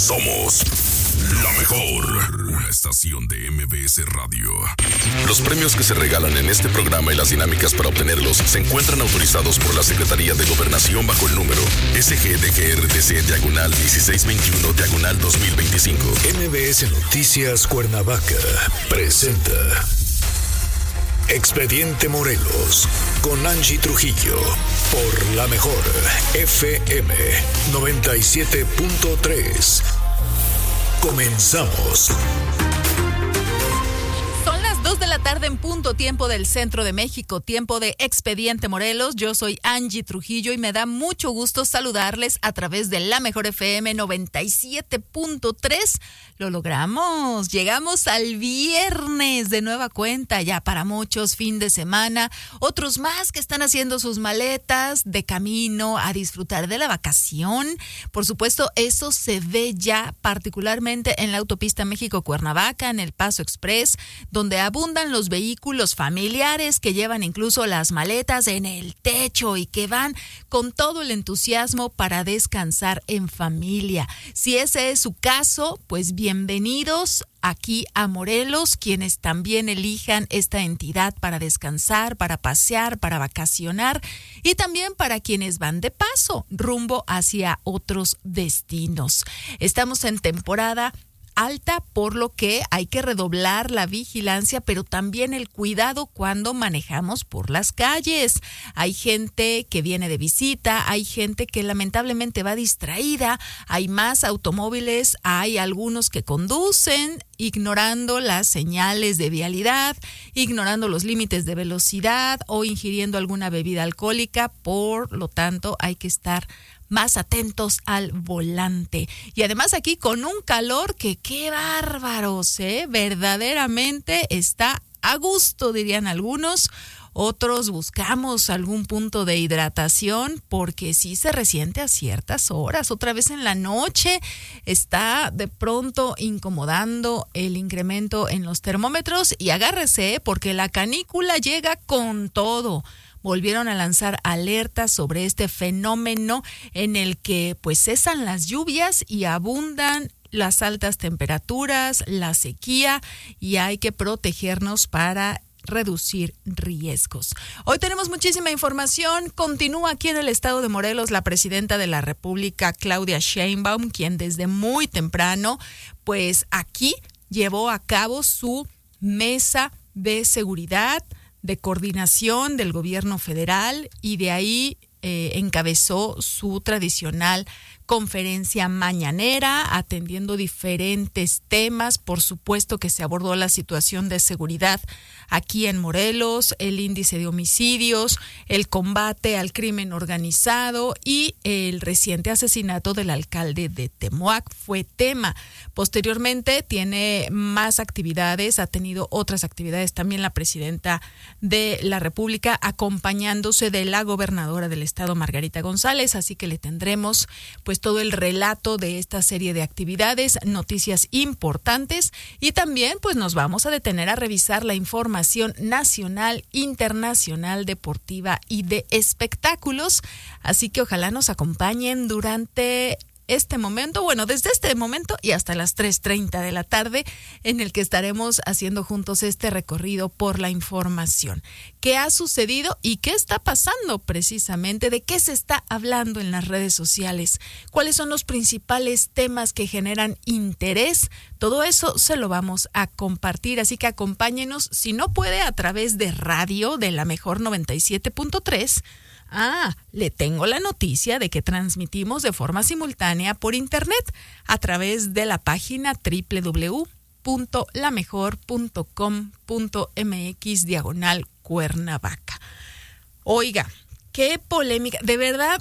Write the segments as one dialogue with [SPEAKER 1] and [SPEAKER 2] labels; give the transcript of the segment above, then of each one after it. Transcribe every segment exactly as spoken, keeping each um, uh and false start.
[SPEAKER 1] Somos la mejor. Una estación de M B S Radio. Los premios que se regalan en este programa y las dinámicas para obtenerlos se encuentran autorizados por la Secretaría de Gobernación bajo el número S G D G R T C diagonal dieciséis veintiuno diagonal dos mil veinticinco.
[SPEAKER 2] M B S Noticias Cuernavaca presenta Expediente Morelos con Angie Trujillo por la mejor F M noventa y siete punto tres. Comenzamos.
[SPEAKER 3] Son las dos de la tarde en punto, tiempo del centro de México, tiempo de Expediente Morelos. Yo soy Angie Trujillo y me da mucho gusto saludarles a través de la mejor F M noventa y siete punto tres. Lo logramos, llegamos al viernes de nueva cuenta, ya para muchos fin de semana, otros más que están haciendo sus maletas de camino a disfrutar de la vacación. Por supuesto, eso se ve ya particularmente en la autopista México-Cuernavaca, en el Paso Express, donde abundan los vehículos familiares que llevan incluso las maletas en el techo y que van con todo el entusiasmo para descansar en familia. Si ese es su caso, pues bienvenidos aquí a Morelos, quienes también elijan esta entidad para descansar, para pasear, para vacacionar y también para quienes van de paso rumbo hacia otros destinos. Estamos en temporada alta, por lo que hay que redoblar la vigilancia, pero también el cuidado cuando manejamos por las calles. Hay gente que viene de visita, hay gente que lamentablemente va distraída, hay más automóviles, hay algunos que conducen ignorando las señales de vialidad, ignorando los límites de velocidad o ingiriendo alguna bebida alcohólica. Por lo tanto, hay que estar más atentos al volante. Y además aquí con un calor que qué bárbaros, ¿eh? Verdaderamente está a gusto, dirían algunos. Otros buscamos algún punto de hidratación porque sí se resiente a ciertas horas. Otra vez en la noche está de pronto incomodando el incremento en los termómetros y agárrese porque la canícula llega con todo. Volvieron a lanzar alertas sobre este fenómeno en el que pues cesan las lluvias y abundan las altas temperaturas, la sequía, y hay que protegernos para reducir riesgos. Hoy tenemos muchísima información. Continúa aquí en el estado de Morelos la presidenta de la República, Claudia Sheinbaum, quien desde muy temprano pues aquí llevó a cabo su mesa de seguridad, de coordinación del gobierno federal, y de ahí eh, encabezó su tradicional conferencia mañanera, atendiendo diferentes temas. Por supuesto que se abordó la situación de seguridad aquí en Morelos, el índice de homicidios, el combate al crimen organizado y el reciente asesinato del alcalde de Temoac fue tema. Posteriormente tiene más actividades, ha tenido otras actividades también la presidenta de la República, acompañándose de la gobernadora del estado, Margarita González, así que le tendremos pues todo el relato de esta serie de actividades, noticias importantes, y también pues nos vamos a detener a revisar la información nacional, internacional, deportiva y de espectáculos, así que ojalá nos acompañen durante este momento, bueno, desde este momento y hasta las tres treinta de la tarde, en el que estaremos haciendo juntos este recorrido por la información. ¿Qué ha sucedido y qué está pasando precisamente? ¿De qué se está hablando en las redes sociales? ¿Cuáles son los principales temas que generan interés? Todo eso se lo vamos a compartir, así que acompáñenos, si no puede, a través de radio de la mejor noventa y siete punto tres. Ah, le tengo la noticia de que transmitimos de forma simultánea por internet a través de la página doble u doble u doble u punto la mejor punto com punto m x diagonal Cuernavaca. Oiga, qué polémica. De verdad,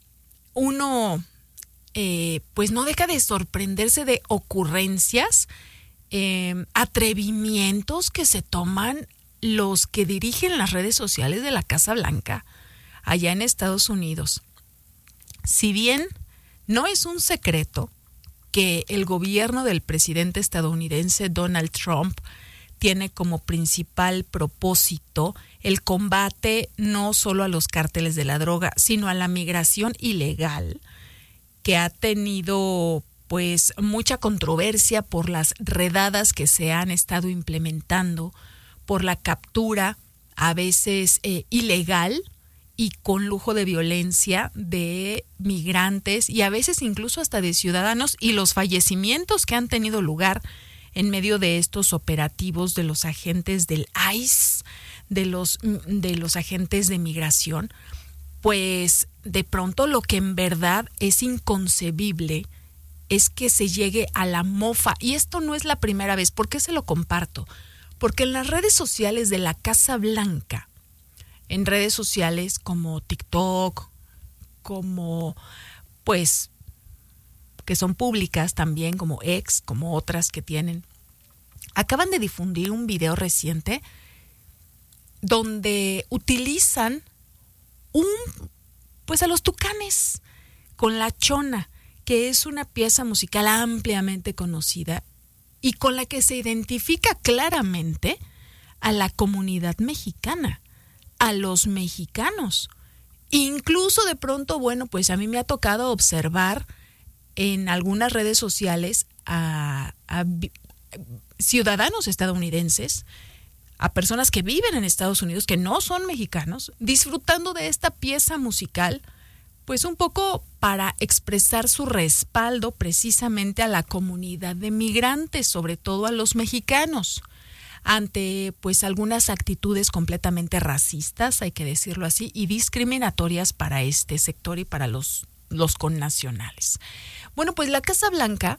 [SPEAKER 3] uno eh, pues no deja de sorprenderse de ocurrencias, eh, atrevimientos que se toman los que dirigen las redes sociales de la Casa Blanca allá en Estados Unidos. Si bien no es un secreto que el gobierno del presidente estadounidense Donald Trump tiene como principal propósito el combate no solo a los cárteles de la droga, sino a la migración ilegal, que ha tenido pues mucha controversia por las redadas que se han estado implementando, por la captura a veces eh, ilegal y con lujo de violencia de migrantes y a veces incluso hasta de ciudadanos, y los fallecimientos que han tenido lugar en medio de estos operativos de los agentes del I C E, de los, de los agentes de migración. Pues de pronto lo que en verdad es inconcebible es que se llegue a la mofa. Y esto no es la primera vez. ¿Por qué se lo comparto? Porque en las redes sociales de la Casa Blanca, en redes sociales como TikTok, como pues que son públicas también, como X, como otras que tienen, acaban de difundir un video reciente donde utilizan un pues a los Tucanes con La Chona, que es una pieza musical ampliamente conocida y con la que se identifica claramente a la comunidad mexicana, a los mexicanos. Incluso de pronto, bueno, pues a mí me ha tocado observar en algunas redes sociales a, a ciudadanos estadounidenses, a personas que viven en Estados Unidos, que no son mexicanos, disfrutando de esta pieza musical, pues un poco para expresar su respaldo precisamente a la comunidad de migrantes, sobre todo a los mexicanos, ante pues algunas actitudes completamente racistas, hay que decirlo así, y discriminatorias para este sector y para los, los connacionales. Bueno, pues la Casa Blanca,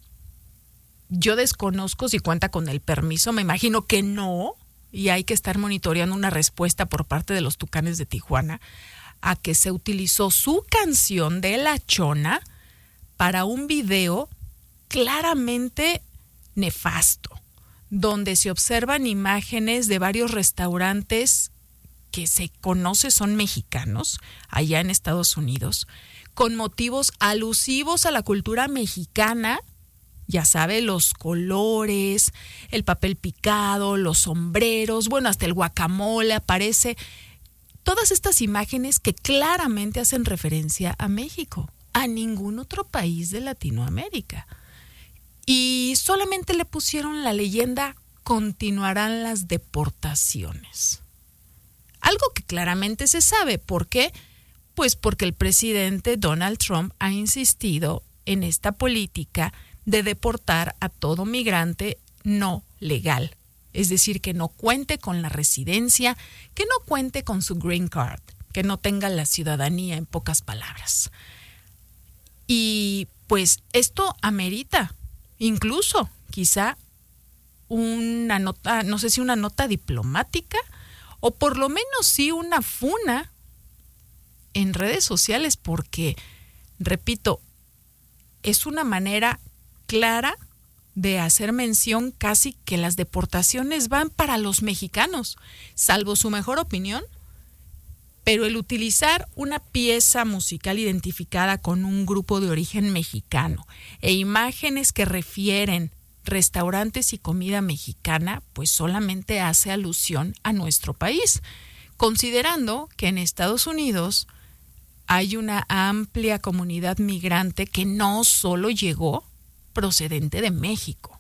[SPEAKER 3] yo desconozco si cuenta con el permiso, me imagino que no, y hay que estar monitoreando una respuesta por parte de los Tucanes de Tijuana a que se utilizó su canción de La Chona para un video claramente nefasto, donde se observan imágenes de varios restaurantes que se conoce son mexicanos allá en Estados Unidos, con motivos alusivos a la cultura mexicana. Ya sabe, los colores, el papel picado, los sombreros, bueno, hasta el guacamole aparece. Todas estas imágenes que claramente hacen referencia a México, a ningún otro país de Latinoamérica. Y solamente le pusieron la leyenda: continuarán las deportaciones. Algo que claramente se sabe. ¿Por qué? Pues porque el presidente Donald Trump ha insistido en esta política de deportar a todo migrante no legal, es decir, que no cuente con la residencia, que no cuente con su green card, que no tenga la ciudadanía, en pocas palabras. Y pues esto amerita incluso quizá una nota, no sé si una nota diplomática o por lo menos sí una funa en redes sociales, porque, repito, es una manera clara de hacer mención casi que las deportaciones van para los mexicanos, salvo su mejor opinión, pero el utilizar una pieza musical identificada con un grupo de origen mexicano e imágenes que refieren restaurantes y comida mexicana, pues solamente hace alusión a nuestro país, considerando que en Estados Unidos hay una amplia comunidad migrante que no solo llegó procedente de México.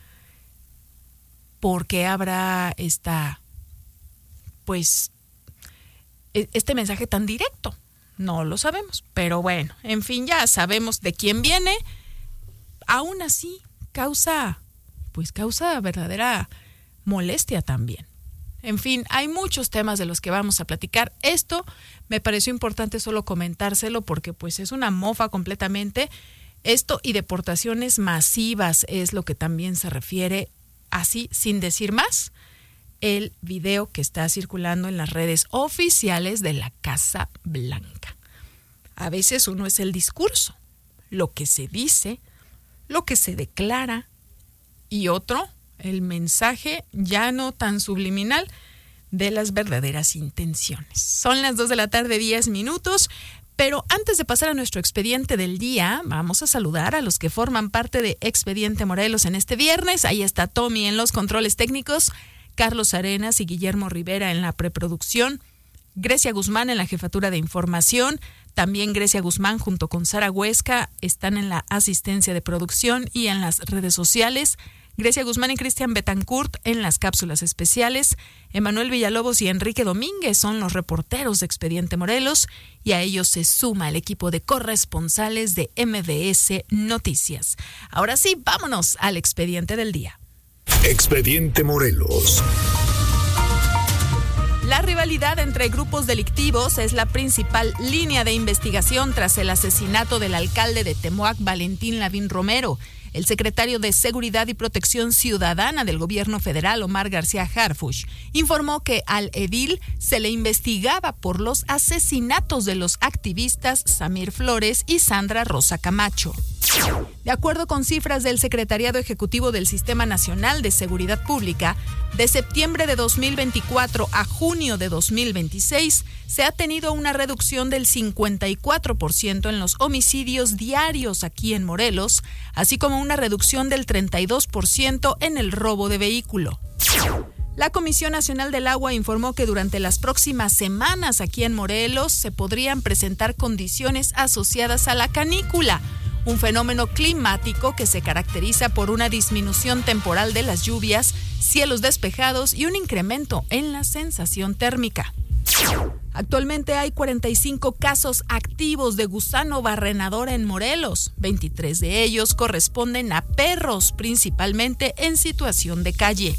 [SPEAKER 3] ¿Por qué habrá esta, pues, este mensaje tan directo? No lo sabemos, pero bueno, en fin, ya sabemos de quién viene. Aún así, causa, pues causa verdadera molestia también. En fin, hay muchos temas de los que vamos a platicar. Esto me pareció importante solo comentárselo porque pues es una mofa completamente. Esto y deportaciones masivas es lo que también se refiere, así sin decir más, el video que está circulando en las redes oficiales de la Casa Blanca. A veces uno es el discurso, lo que se dice, lo que se declara, y otro, el mensaje ya no tan subliminal de las verdaderas intenciones. Son las dos de la tarde, diez minutos. Pero antes de pasar a nuestro expediente del día, vamos a saludar a los que forman parte de Expediente Morelos en este viernes. Ahí está Tommy en los controles técnicos, Carlos Arenas y Guillermo Rivera en la preproducción, Grecia Guzmán en la jefatura de información, También Grecia Guzmán junto con Sara Huesca están en la asistencia de producción y en las redes sociales. Grecia Guzmán y Cristian Betancourt en las cápsulas especiales. Emanuel Villalobos y Enrique Domínguez son los reporteros de Expediente Morelos y a ellos se suma el equipo de corresponsales de M B S Noticias. Ahora sí, vámonos al expediente del día.
[SPEAKER 2] Expediente Morelos.
[SPEAKER 3] La rivalidad entre grupos delictivos es la principal línea de investigación tras el asesinato del alcalde de Temoac, Valentín Lavín Romero. El secretario de Seguridad y Protección Ciudadana del Gobierno Federal, Omar García Harfuch, informó que al edil se le investigaba por los asesinatos de los activistas Samir Flores y Sandra Rosa Camacho. De acuerdo con cifras del Secretariado Ejecutivo del Sistema Nacional de Seguridad Pública, de septiembre de dos mil veinticuatro a junio de dos mil veintiséis, se ha tenido una reducción del cincuenta y cuatro por ciento en los homicidios diarios aquí en Morelos, así como una reducción del treinta y dos por ciento en el robo de vehículo. La Comisión Nacional del Agua informó que durante las próximas semanas aquí en Morelos se podrían presentar condiciones asociadas a la canícula, un fenómeno climático que se caracteriza por una disminución temporal de las lluvias, cielos despejados y un incremento en la sensación térmica. Actualmente hay cuarenta y cinco casos activos de gusano barrenador en Morelos. veintitrés de ellos corresponden a perros, principalmente en situación de calle.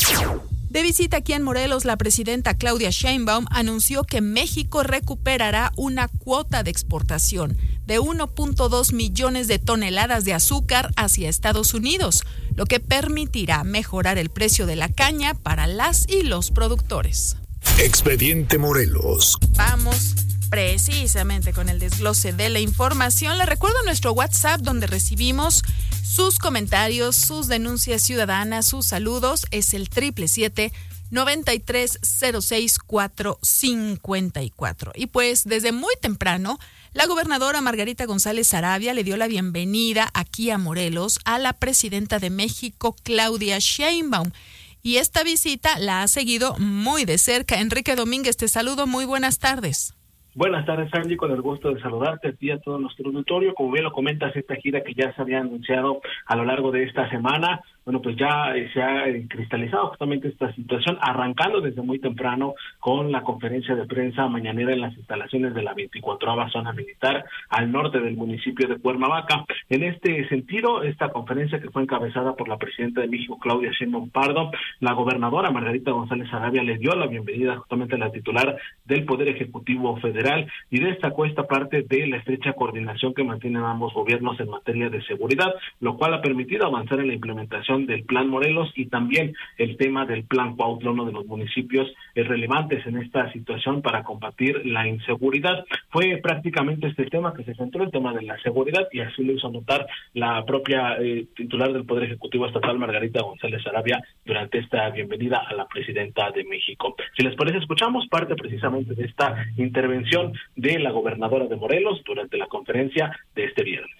[SPEAKER 3] De visita aquí en Morelos, la presidenta Claudia Sheinbaum anunció que México recuperará una cuota de exportación de uno punto dos millones de toneladas de azúcar hacia Estados Unidos, lo que permitirá mejorar el precio de la caña para las y los productores.
[SPEAKER 2] Expediente Morelos.
[SPEAKER 3] Vamos precisamente con el desglose de la información. Les recuerdo nuestro WhatsApp donde recibimos sus comentarios, sus denuncias ciudadanas, sus saludos. Es el siete siete siete, nueve tres cero seis, cuatro cinco cuatro. Y pues desde muy temprano, la gobernadora Margarita González Sarabia le dio la bienvenida aquí a Morelos a la presidenta de México, Claudia Sheinbaum. Y esta visita la ha seguido muy de cerca. Enrique Domínguez, te saludo. Muy buenas tardes.
[SPEAKER 4] Buenas tardes, Angie, con el gusto de saludarte a ti y a todo nuestro auditorio. Como bien lo comentas, esta gira que ya se había anunciado a lo largo de esta semana, bueno, pues ya eh, se ha eh, cristalizado justamente esta situación, arrancando desde muy temprano con la conferencia de prensa mañanera en las instalaciones de la veinticuatroava Zona Militar al norte del municipio de Cuernavaca. En este sentido, esta conferencia que fue encabezada por la presidenta de México, Claudia Sheinbaum Pardo, la gobernadora Margarita González Sarabia le dio la bienvenida justamente a la titular del Poder Ejecutivo Federal y destacó esta parte de la estrecha coordinación que mantienen ambos gobiernos en materia de seguridad, lo cual ha permitido avanzar en la implementación del Plan Morelos y también el tema del Plan Cuautla, uno de los municipios relevantes en esta situación para combatir la inseguridad. Fue prácticamente este tema que se centró, el tema de la seguridad, y así lo hizo notar la propia eh, titular del Poder Ejecutivo Estatal, Margarita González Sarabia, durante esta bienvenida a la presidenta de México. Si les parece, escuchamos parte precisamente de esta intervención de la gobernadora de Morelos durante la conferencia de este viernes.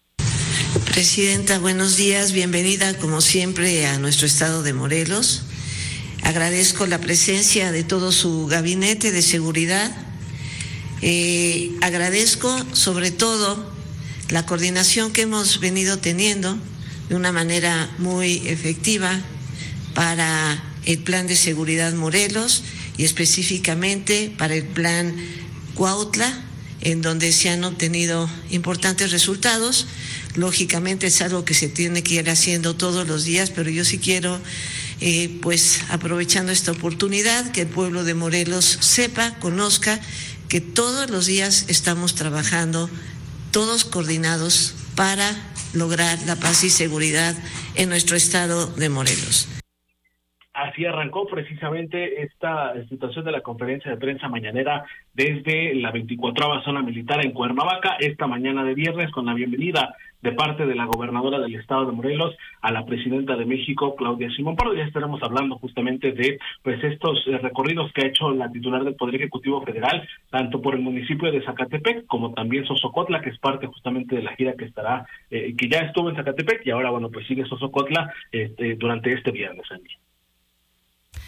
[SPEAKER 5] Presidenta, buenos días, bienvenida como siempre a nuestro estado de Morelos. Agradezco la presencia de todo su gabinete de seguridad. Eh, agradezco sobre todo la coordinación que hemos venido teniendo de una manera muy efectiva para el Plan de Seguridad Morelos y específicamente para el Plan Cuautla, en donde se han obtenido importantes resultados. Lógicamente es algo que se tiene que ir haciendo todos los días, pero yo sí quiero, eh, pues aprovechando esta oportunidad, que el pueblo de Morelos sepa, conozca, que todos los días estamos trabajando, todos coordinados para lograr la paz y seguridad en nuestro estado de Morelos.
[SPEAKER 4] Así arrancó precisamente esta situación de la conferencia de prensa mañanera desde la veinticuatroava Zona Militar en Cuernavaca, esta mañana de viernes, con la bienvenida de parte de la gobernadora del estado de Morelos a la presidenta de México, Claudia Sheinbaum Pardo. Ya estaremos hablando justamente de pues estos eh, recorridos que ha hecho la titular del Poder Ejecutivo Federal, tanto por el municipio de Zacatepec como también Sosocotla, que es parte justamente de la gira que estará, eh, que ya estuvo en Zacatepec y ahora, bueno, pues sigue Sosocotla este, durante este viernes, Angie.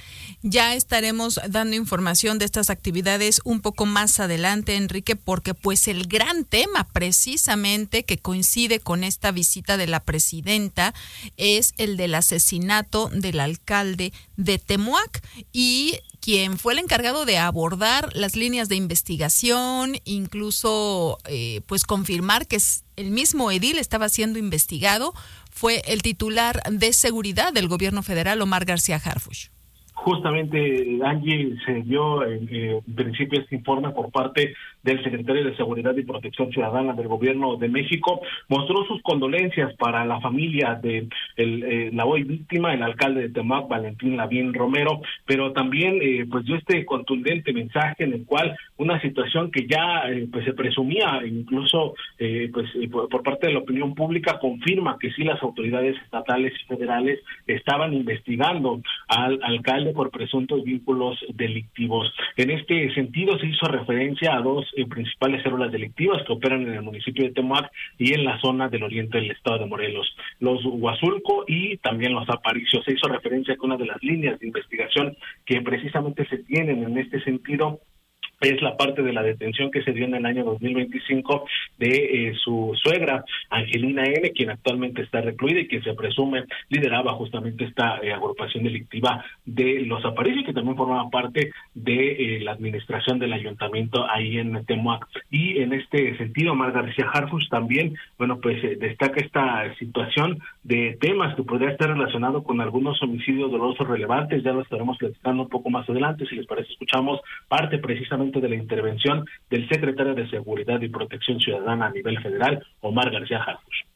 [SPEAKER 3] Ya estaremos dando información de estas actividades un poco más adelante, Enrique, porque pues el gran tema precisamente que coincide con esta visita de la presidenta es el del asesinato del alcalde de Temuac y quien fue el encargado de abordar las líneas de investigación, incluso eh, pues confirmar que el mismo edil estaba siendo investigado, fue el titular de seguridad del gobierno federal, Omar García Harfuch.
[SPEAKER 4] Justamente, Angie, se dio en, eh, en principio este informe por parte del secretario de Seguridad y Protección Ciudadana del Gobierno de México. Mostró sus condolencias para la familia de el, eh, la hoy víctima, el alcalde de Temuac, Valentín Lavín Romero, pero también eh, pues dio este contundente mensaje en el cual una situación que ya eh, pues se presumía, incluso eh, pues eh, por, por parte de la opinión pública, confirma que sí las autoridades estatales y federales estaban investigando al alcalde por presuntos vínculos delictivos. En este sentido se hizo referencia a dos eh, principales células delictivas que operan en el municipio de Temuac y en la zona del oriente del estado de Morelos, los Huazulco y también los Aparicio. Se hizo referencia a que una de las líneas de investigación que precisamente se tienen en este sentido es la parte de la detención que se dio en el año dos mil veinticinco de eh, su suegra, Angelina N., quien actualmente está recluida y que se presume lideraba justamente esta eh, agrupación delictiva de los Aparicio, que también formaba parte de eh, la administración del ayuntamiento ahí en Temuac. Y en este sentido, Omar García Harfuch también, bueno, pues eh, destaca esta situación de temas que podría estar relacionado con algunos homicidios dolosos relevantes. Ya lo estaremos platicando un poco más adelante. Si les parece, escuchamos parte precisamente de la intervención del secretario de Seguridad y Protección Ciudadana a nivel federal, Omar García Harfuch.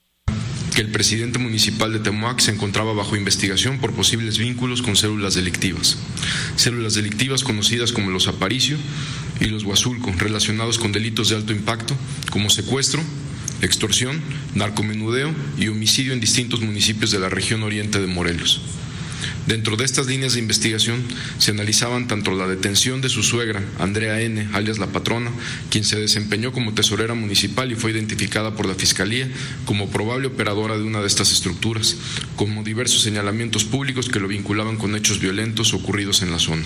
[SPEAKER 6] Que el presidente municipal de Temuac se encontraba bajo investigación por posibles vínculos con células delictivas. Células delictivas conocidas como los Aparicio y los Huazulco, relacionados con delitos de alto impacto como secuestro, extorsión, narcomenudeo y homicidio en distintos municipios de la región oriente de Morelos. Dentro de estas líneas de investigación se analizaban tanto la detención de su suegra, Andrea N., alias La Patrona, quien se desempeñó como tesorera municipal y fue identificada por la Fiscalía como probable operadora de una de estas estructuras, como diversos señalamientos públicos que lo vinculaban con hechos violentos ocurridos en la zona.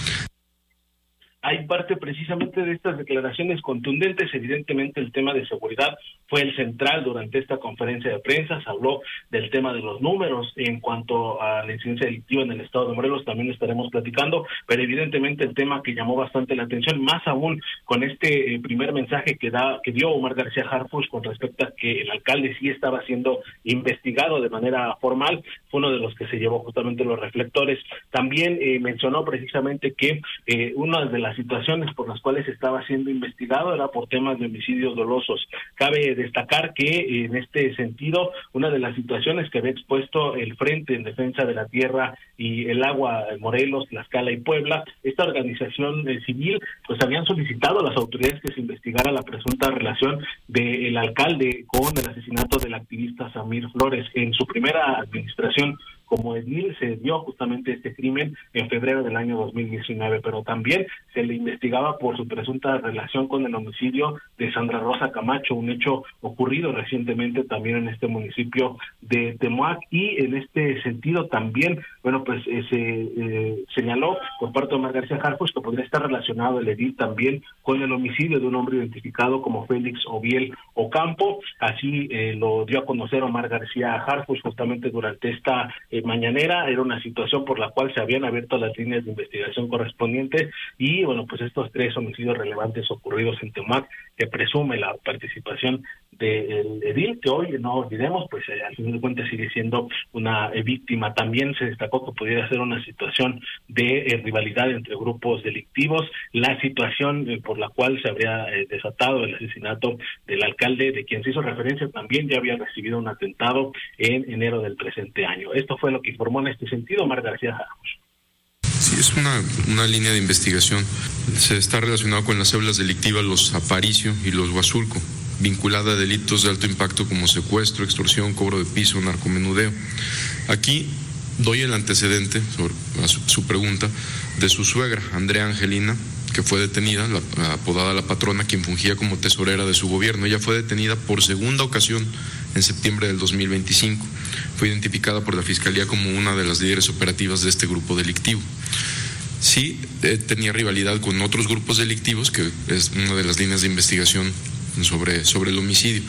[SPEAKER 4] Hay parte precisamente de estas declaraciones contundentes. Evidentemente el tema de seguridad fue el central durante esta conferencia de prensa. Se habló del tema de los números en cuanto a la incidencia delictiva en el estado de Morelos, también estaremos platicando, pero evidentemente el tema que llamó bastante la atención, más aún con este eh, primer mensaje que da que dio Omar García Harfuch con respecto a que el alcalde sí estaba siendo investigado de manera formal, fue uno de los que se llevó justamente los reflectores. También eh, mencionó precisamente que eh, una de las situaciones por las cuales estaba siendo investigado era por temas de homicidios dolosos. Cabe destacar que en este sentido, una de las situaciones que había expuesto el Frente en Defensa de la Tierra y el Agua, Morelos, Tlaxcala y Puebla, esta organización eh, civil, pues habían solicitado a las autoridades que se investigara la presunta relación del alcalde con el asesinato del activista Samir Flores. En su primera administración como edil se dio justamente este crimen en febrero del año dos mil diecinueve, pero también se le investigaba por su presunta relación con el homicidio de Sandra Rosa Camacho, un hecho ocurrido recientemente también en este municipio de Temuac, y en este sentido también, bueno, pues eh, se eh, señaló por parte de Omar García Harfuch que podría estar relacionado el edil también con el homicidio de un hombre identificado como Félix Oviel Ocampo. Así eh, lo dio a conocer Omar García Harfuch justamente durante esta eh, mañanera. Era una situación por la cual se habían abierto las líneas de investigación correspondientes y bueno, pues estos tres homicidios relevantes ocurridos en Temuac, que presume la participación del edil, que hoy, no olvidemos, pues eh, al fin de cuentas sigue siendo una eh, víctima. También se destacó que pudiera ser una situación de eh, rivalidad entre grupos delictivos, la situación eh, por la cual se habría eh, desatado el asesinato del alcalde, de quien se hizo referencia también ya había recibido un atentado en enero del presente año. Esto fue lo que informó en este sentido Omar García Harfuch.
[SPEAKER 6] Sí, es una, una línea de investigación. Se está relacionado con las células delictivas, los Aparicio y los Huazulco, vinculada a delitos de alto impacto como secuestro, extorsión, cobro de piso, narcomenudeo. Aquí doy el antecedente sobre a su, su pregunta de su suegra, Andrea Angelina, que fue detenida, la, apodada La Patrona, quien fungía como tesorera de su gobierno. Ella fue detenida por segunda ocasión en septiembre del dos mil veinticinco. Fue identificada por la Fiscalía como una de las líderes operativas de este grupo delictivo. Sí, eh, tenía rivalidad con otros grupos delictivos, que es una de las líneas de investigación sobre, sobre el homicidio.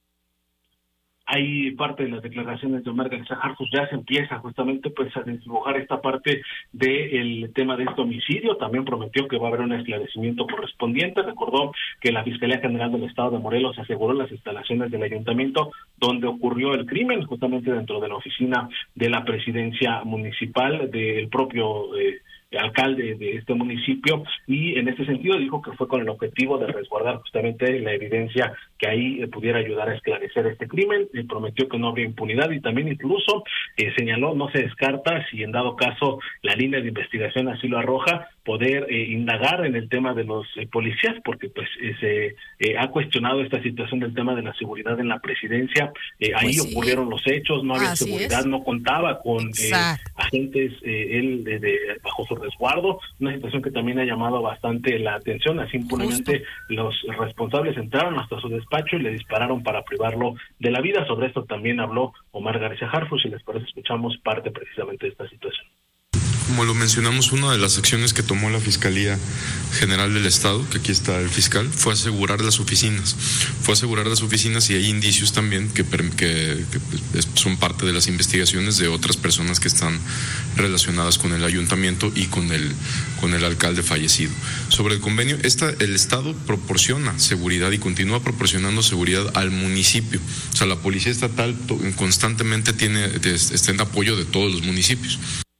[SPEAKER 4] Hay parte de las declaraciones de Omar García Harfuch, ya se empieza justamente pues a desdibujar esta parte del tema de este homicidio. También prometió que va a haber un esclarecimiento correspondiente. Recordó que la Fiscalía General del Estado de Morelos aseguró las instalaciones del ayuntamiento donde ocurrió el crimen, justamente dentro de la oficina de la presidencia municipal del propio eh, alcalde de este municipio, y en este sentido dijo que fue con el objetivo de resguardar justamente la evidencia que ahí eh, pudiera ayudar a esclarecer este crimen. Y prometió que no habría impunidad, y también incluso eh, señaló, no se descarta, si en dado caso la línea de investigación así lo arroja, poder eh, indagar en el tema de los eh, policías, porque pues eh, se eh, ha cuestionado esta situación del tema de la seguridad en la presidencia. Eh, ahí pues sí. ocurrieron los hechos, no había Así seguridad, es. no contaba con eh, agentes eh, él de, de, bajo su resguardo, una situación que también ha llamado bastante la atención. Así impunemente los responsables entraron hasta su despacho y le dispararon para privarlo de la vida. Sobre esto también habló Omar García Harfuch, y les parece escuchamos parte precisamente de esta situación.
[SPEAKER 6] Como lo mencionamos, una de las acciones que tomó la Fiscalía General del Estado, que aquí está el fiscal, fue asegurar las oficinas. Fue asegurar las oficinas, y hay indicios también que, que, que son parte de las investigaciones de otras personas que están relacionadas con el ayuntamiento y con el, con el alcalde fallecido. Sobre el convenio, esta, el Estado proporciona seguridad y continúa proporcionando seguridad al municipio. O sea, la Policía Estatal constantemente tiene, está en apoyo de todos los municipios.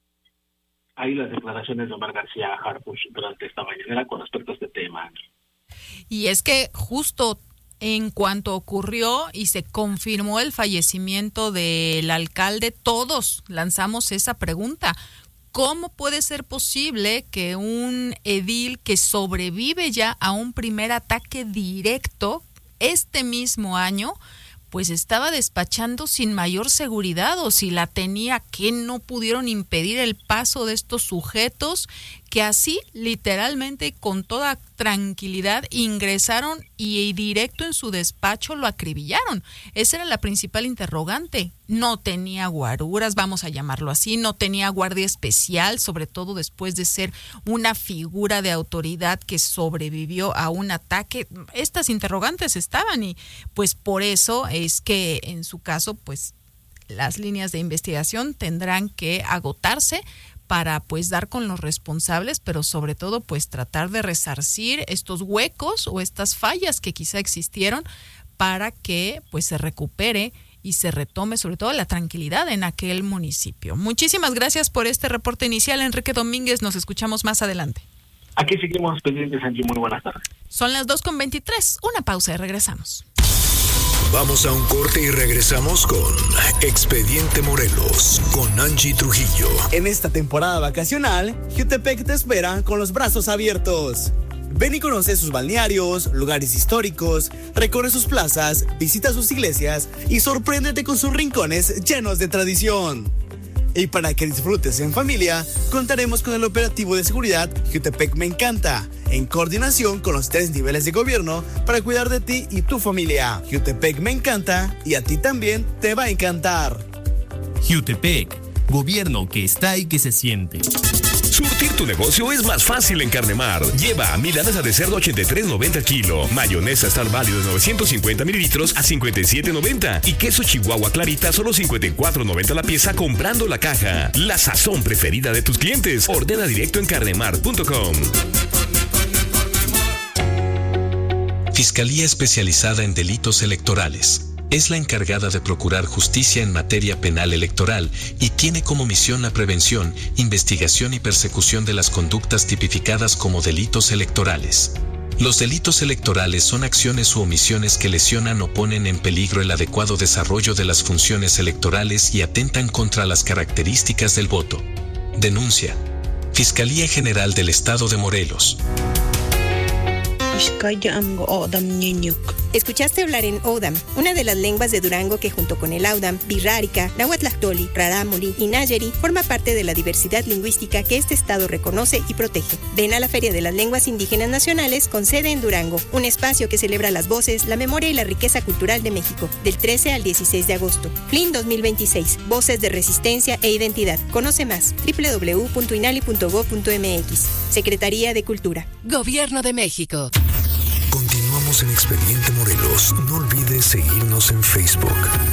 [SPEAKER 4] Ahí las declaraciones de Omar García Harfuch durante esta mañana con respecto a este tema.
[SPEAKER 3] Y es que justo en cuanto ocurrió y se confirmó el fallecimiento del alcalde, todos lanzamos esa pregunta. ¿Cómo puede ser posible que un edil que sobrevive ya a un primer ataque directo este mismo año, pues estaba despachando sin mayor seguridad, o si la tenía, que no pudieron impedir el paso de estos sujetos que así literalmente con toda tranquilidad ingresaron y directo en su despacho lo acribillaron? Esa era la principal interrogante. No tenía guaruras, vamos a llamarlo así, no tenía guardia especial, sobre todo después de ser una figura de autoridad que sobrevivió a un ataque. Estas interrogantes estaban, y pues por eso es que en su caso pues las líneas de investigación tendrán que agotarse para pues dar con los responsables, pero sobre todo pues tratar de resarcir estos huecos o estas fallas que quizá existieron, para que pues se recupere y se retome sobre todo la tranquilidad en aquel municipio. Muchísimas gracias por este reporte inicial, Enrique Domínguez. Nos escuchamos más adelante.
[SPEAKER 4] Aquí seguimos pendientes, Angie. Muy buenas tardes.
[SPEAKER 3] Son las dos con veintitrés. Una pausa y regresamos.
[SPEAKER 2] Vamos a un corte y regresamos con Expediente Morelos con Angie Trujillo.
[SPEAKER 7] En esta temporada vacacional, Jutepec te espera con los brazos abiertos. Ven y conoce sus balnearios, lugares históricos, recorre sus plazas, visita sus iglesias y sorpréndete con sus rincones llenos de tradición. Y para que disfrutes en familia, contaremos con el operativo de seguridad Jutepec Me Encanta, en coordinación con los tres niveles de gobierno para cuidar de ti y tu familia. Jutepec Me Encanta, y a ti también te va a encantar.
[SPEAKER 8] Jutepec, gobierno que está y que se siente.
[SPEAKER 9] Surtir tu negocio es más fácil en Carnemar. Lleva milanesa de cerdo ochenta y tres noventa el kilo, mayonesa Star Value de novecientos cincuenta mililitros a cincuenta y siete noventa y queso Chihuahua Clarita solo cincuenta y cuatro noventa la pieza comprando la caja. La sazón preferida de tus clientes. Ordena directo en carnemar punto com.
[SPEAKER 10] Fiscalía especializada en delitos electorales. Es la encargada de procurar justicia en materia penal electoral y tiene como misión la prevención, investigación y persecución de las conductas tipificadas como delitos electorales. Los delitos electorales son acciones u omisiones que lesionan o ponen en peligro el adecuado desarrollo de las funciones electorales y atentan contra las características del voto. Denuncia. Fiscalía General del Estado de Morelos.
[SPEAKER 11] Escuchaste hablar en Odam, una de las lenguas de Durango que junto con el Audam, Birrárica, Nahuatlactoli, Rarámuri y Nayeri forma parte de la diversidad lingüística que este estado reconoce y protege. Ven a la Feria de las Lenguas Indígenas Nacionales con sede en Durango, un espacio que celebra las voces, la memoria y la riqueza cultural de México, del trece al dieciséis de agosto. F L I N dos mil veintiséis, Voces de Resistencia e Identidad. Conoce más, doble u doble u doble u punto inali punto gob punto eme equis. Secretaría de Cultura.
[SPEAKER 12] Gobierno de México.
[SPEAKER 2] Continuamos en Expediente Morelos. No olvides seguirnos en Facebook.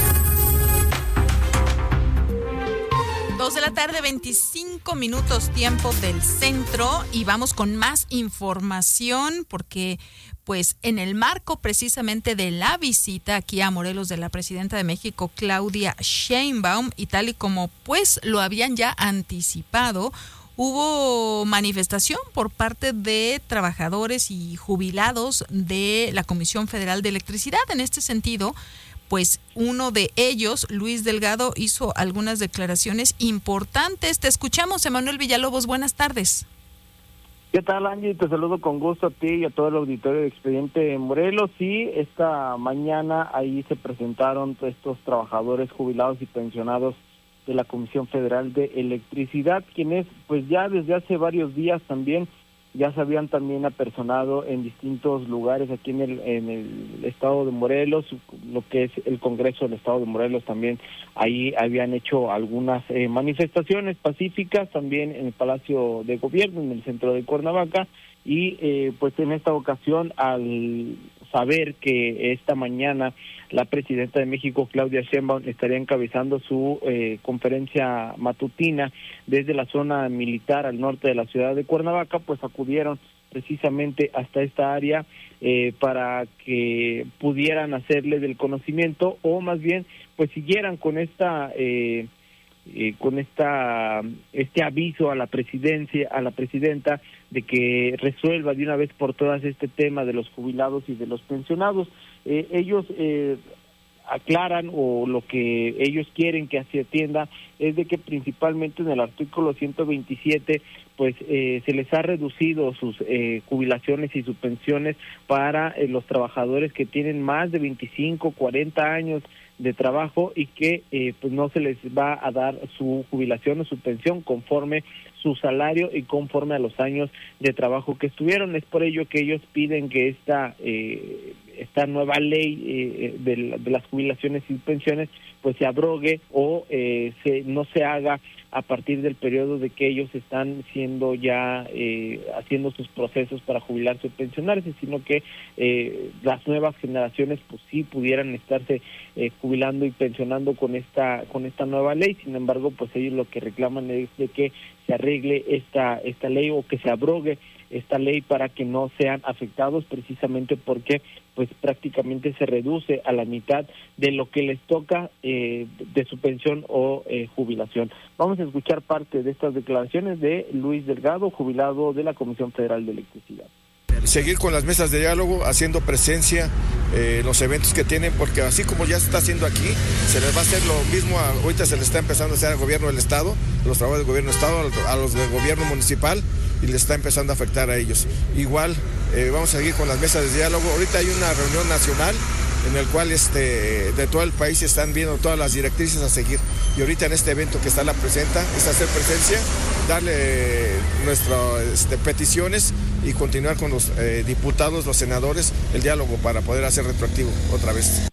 [SPEAKER 3] Dos de la tarde, veinticinco minutos tiempo del centro, y vamos con más información porque pues en el marco precisamente de la visita aquí a Morelos de la presidenta de México, Claudia Sheinbaum, y tal y como pues lo habían ya anticipado, hubo manifestación por parte de trabajadores y jubilados de la Comisión Federal de Electricidad. En este sentido, pues uno de ellos, Luis Delgado, hizo algunas declaraciones importantes. Te escuchamos, Emanuel Villalobos. Buenas tardes.
[SPEAKER 13] ¿Qué tal, Angie? Te saludo con gusto a ti y a todo el auditorio de Expediente Morelos. Sí, esta mañana ahí se presentaron estos trabajadores jubilados y pensionados de la Comisión Federal de Electricidad, quienes pues ya desde hace varios días también ya se habían también apersonado en distintos lugares aquí en el en el estado de Morelos, lo que es el Congreso del Estado de Morelos también. Ahí habían hecho algunas eh, manifestaciones pacíficas también en el Palacio de Gobierno, en el centro de Cuernavaca, y eh, pues en esta ocasión, al saber que esta mañana la presidenta de México, Claudia Sheinbaum, estaría encabezando su eh, conferencia matutina desde la zona militar al norte de la ciudad de Cuernavaca, pues acudieron precisamente hasta esta área eh, para que pudieran hacerle del conocimiento, o más bien pues siguieran con esta eh, eh, con esta este aviso a la presidencia a la presidenta de que resuelva de una vez por todas este tema de los jubilados y de los pensionados. Eh, ellos eh, aclaran, o lo que ellos quieren que se atienda es de que principalmente en el artículo ciento veintisiete pues eh, se les ha reducido sus eh, jubilaciones y sus pensiones para eh, los trabajadores que tienen más de veinticinco, cuarenta años de trabajo, y que eh, pues no se les va a dar su jubilación o su pensión conforme su salario y conforme a los años de trabajo que estuvieron. Es por ello que ellos piden que esta eh, esta nueva ley eh, de, de las jubilaciones y pensiones pues se abrogue, o eh, se no se haga a partir del periodo de que ellos están siendo ya eh, haciendo sus procesos para jubilarse o pensionarse, sino que eh, las nuevas generaciones pues sí pudieran estarse eh, jubilando y pensionando con esta con esta nueva ley. Sin embargo, pues ellos lo que reclaman es de que se arregle esta esta ley, o que se abrogue esta ley para que no sean afectados, precisamente porque pues prácticamente se reduce a la mitad de lo que les toca eh, de su pensión o eh, jubilación. Vamos a escuchar parte de estas declaraciones de Luis Delgado, jubilado de la Comisión Federal de Electricidad.
[SPEAKER 14] Seguir con las mesas de diálogo, haciendo presencia en eh, los eventos que tienen, porque así como ya se está haciendo aquí, se les va a hacer lo mismo. A, ahorita se les está empezando a hacer al gobierno del Estado, a los trabajadores del gobierno del Estado, a los del gobierno municipal, y les está empezando a afectar a ellos. Igual eh, vamos a seguir con las mesas de diálogo. Ahorita hay una reunión nacional en el cual este de todo el país se están viendo todas las directrices a seguir, y ahorita en este evento que está la presidenta es hacer presencia, darle nuestras este, peticiones y continuar con los eh, diputados, los senadores, el diálogo para poder hacer retroactivo otra vez.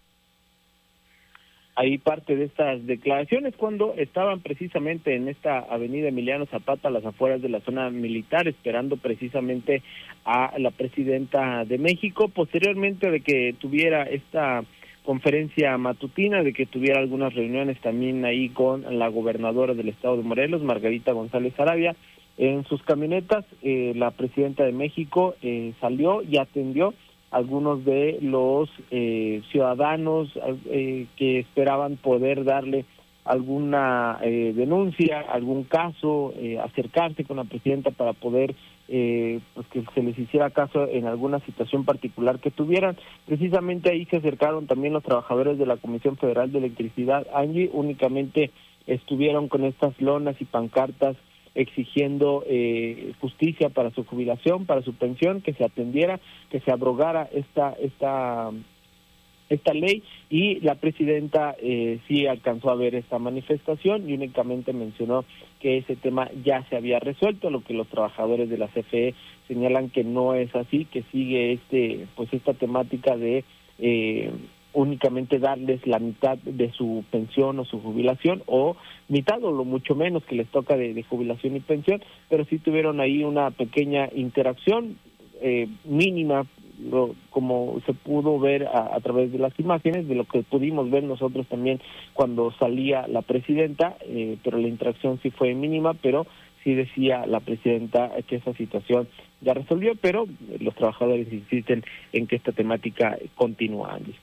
[SPEAKER 13] Ahí parte de estas declaraciones cuando estaban precisamente en esta avenida Emiliano Zapata, a las afueras de la zona militar, esperando precisamente a la presidenta de México, posteriormente de que tuviera esta conferencia matutina, de que tuviera algunas reuniones también ahí con la gobernadora del estado de Morelos, Margarita González Arabia. En sus camionetas, eh, la presidenta de México eh, salió y atendió a algunos de los eh, ciudadanos eh, que esperaban poder darle alguna eh, denuncia, algún caso, eh, acercarse con la presidenta para poder eh, pues que se les hiciera caso en alguna situación particular que tuvieran. Precisamente ahí se acercaron también los trabajadores de la Comisión Federal de Electricidad, Angie. Únicamente estuvieron con estas lonas y pancartas exigiendo eh, justicia para su jubilación, para su pensión, que se atendiera, que se abrogara esta esta esta ley, y la presidenta eh, sí alcanzó a ver esta manifestación y únicamente mencionó que ese tema ya se había resuelto, lo que los trabajadores de la C F E señalan que no es así, que sigue este pues esta temática de eh, únicamente darles la mitad de su pensión o su jubilación, o mitad o lo mucho menos que les toca de, de jubilación y pensión, pero sí tuvieron ahí una pequeña interacción eh, mínima, lo, como se pudo ver a, a través de las imágenes, de lo que pudimos ver nosotros también cuando salía la presidenta, eh, pero la interacción sí fue mínima, pero sí decía la presidenta que esa situación ya resolvió, pero los trabajadores insisten en que esta temática continúa, Angie.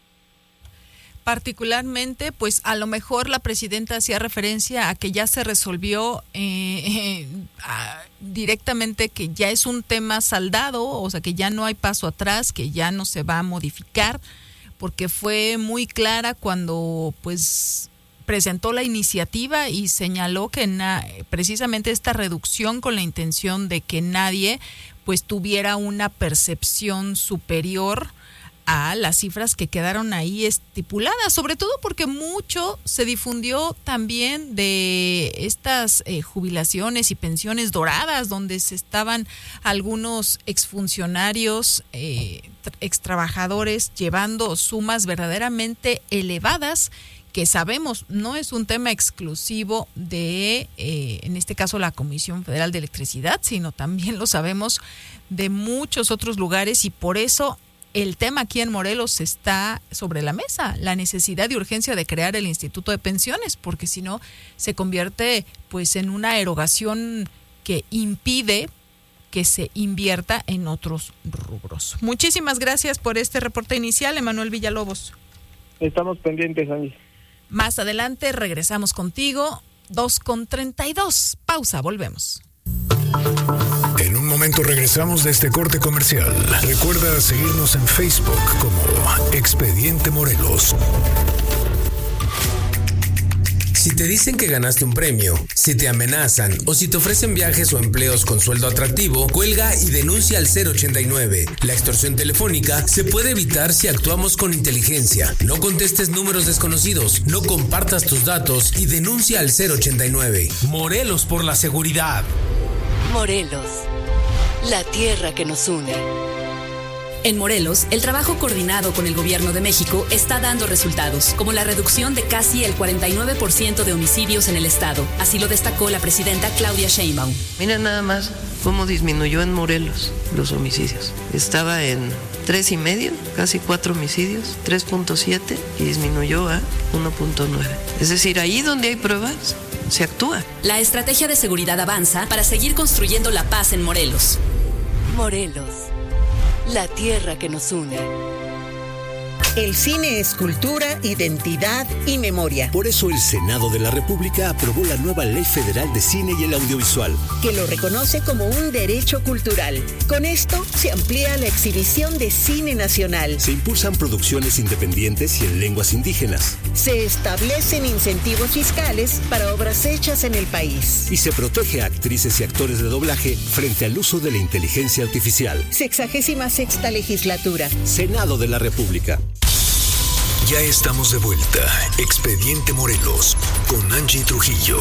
[SPEAKER 3] Particularmente, pues a lo mejor la presidenta hacía referencia a que ya se resolvió eh, eh, a, directamente, que ya es un tema saldado, o sea que ya no hay paso atrás, que ya no se va a modificar, porque fue muy clara cuando pues presentó la iniciativa y señaló que na, precisamente esta reducción con la intención de que nadie pues tuviera una percepción superior a las cifras que quedaron ahí estipuladas, sobre todo porque mucho se difundió también de estas eh, jubilaciones y pensiones doradas, donde se estaban algunos exfuncionarios, eh, extrabajadores llevando sumas verdaderamente elevadas, que sabemos no es un tema exclusivo de, eh, en este caso, la Comisión Federal de Electricidad, sino también lo sabemos de muchos otros lugares, y por eso el tema aquí en Morelos está sobre la mesa, la necesidad y urgencia de crear el Instituto de Pensiones, porque si no se convierte pues en una erogación que impide que se invierta en otros rubros. Muchísimas gracias por este reporte inicial, Emanuel Villalobos.
[SPEAKER 13] Estamos pendientes, Angie.
[SPEAKER 3] Más adelante regresamos contigo, dos con treinta y dos. Pausa, volvemos.
[SPEAKER 2] En un momento regresamos de este corte comercial. Recuerda seguirnos en Facebook como Expediente Morelos.
[SPEAKER 12] Si te dicen que ganaste un premio, si te amenazan o si te ofrecen viajes o empleos con sueldo atractivo, cuelga y denuncia al cero ochenta y nueve. La extorsión telefónica se puede evitar si actuamos con inteligencia. No contestes números desconocidos, no compartas tus datos y denuncia al cero ochenta y nueve. Morelos por la seguridad.
[SPEAKER 15] Morelos, la tierra que nos une.
[SPEAKER 16] En Morelos, el trabajo coordinado con el Gobierno de México está dando resultados, como la reducción de casi el cuarenta y nueve por ciento de homicidios en el estado. Así lo destacó la presidenta Claudia Sheinbaum.
[SPEAKER 17] Mira nada más cómo disminuyó en Morelos los homicidios. Estaba en tres y medio, casi cuatro homicidios, tres punto siete, y disminuyó a uno punto nueve. Es decir, ahí donde hay pruebas, se actúa.
[SPEAKER 16] La estrategia de seguridad avanza para seguir construyendo la paz en Morelos.
[SPEAKER 15] Morelos, la tierra que nos une.
[SPEAKER 18] El cine es cultura, identidad y memoria.
[SPEAKER 19] Por eso el Senado de la República aprobó la nueva Ley Federal de Cine y el Audiovisual,
[SPEAKER 18] que lo reconoce como un derecho cultural. Con esto se amplía la exhibición de cine nacional.
[SPEAKER 19] Se impulsan producciones independientes y en lenguas indígenas.
[SPEAKER 18] Se establecen incentivos fiscales para obras hechas en el país.
[SPEAKER 19] Y se protege a actrices y actores de doblaje frente al uso de la inteligencia artificial.
[SPEAKER 18] Sexagésima sexta legislatura.
[SPEAKER 19] Senado de la República.
[SPEAKER 2] Ya estamos de vuelta. Expediente Morelos con Angie Trujillo.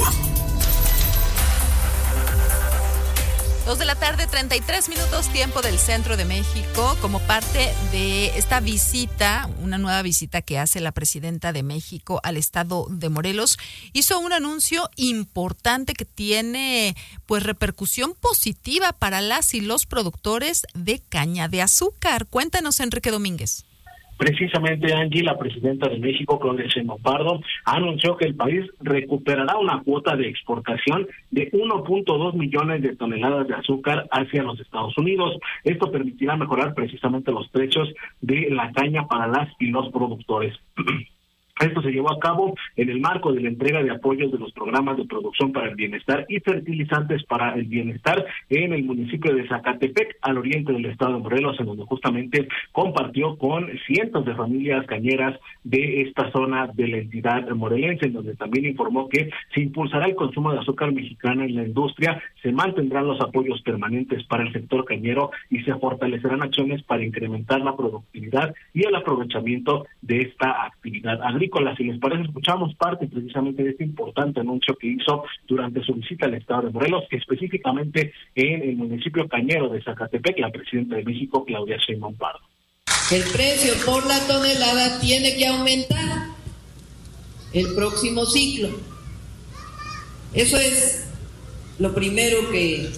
[SPEAKER 3] Dos de la tarde, treinta y tres minutos, tiempo del centro de México, como parte de esta visita, una nueva visita que hace la presidenta de México al estado de Morelos. Hizo un anuncio importante que tiene pues repercusión positiva para las y los productores de caña de azúcar. Cuéntanos, Enrique Domínguez.
[SPEAKER 4] Precisamente, Angie, la presidenta de México, Claudia Sheinbaum Pardo, anunció que el país recuperará una cuota de exportación de uno punto dos millones de toneladas de azúcar hacia los Estados Unidos. Esto permitirá mejorar precisamente los precios de la caña para las y los productores. Esto se llevó a cabo en el marco de la entrega de apoyos de los programas de producción para el bienestar y fertilizantes para el bienestar en el municipio de Zacatepec, al oriente del estado de Morelos, en donde justamente compartió con cientos de familias cañeras de esta zona de la entidad morelense, en donde también informó que se impulsará el consumo de azúcar mexicana en la industria, se mantendrán los apoyos permanentes para el sector cañero y se fortalecerán acciones para incrementar la productividad y el aprovechamiento de esta actividad agrícola. Si les parece, escuchamos parte precisamente de este importante anuncio que hizo durante su visita al estado de Morelos, específicamente en el municipio cañero de Zacatepec, la presidenta de México, Claudia Sheinbaum Pardo.
[SPEAKER 20] El precio por la tonelada tiene que aumentar el próximo ciclo. Eso es lo primero que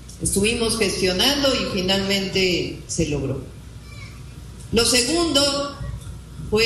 [SPEAKER 20] estuvimos gestionando y finalmente se logró. Lo segundo